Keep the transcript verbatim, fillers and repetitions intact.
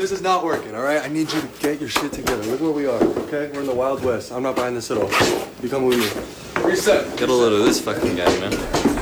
This is not working, all right? I need you to get your shit together. Look where we are, okay? We're in the Wild West. I'm not buying this at all. You come with me. Reset. Get a load of this fucking guy, man.